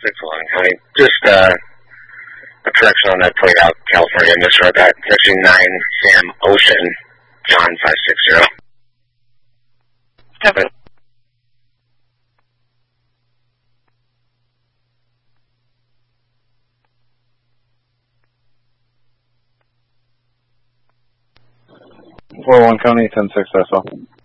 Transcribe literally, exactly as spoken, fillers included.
six one. County. Just uh, a correction on that plate out, California. I misread that. It's actually nine Sam Ocean, John five six zero. Step it. four one County, ten six S L.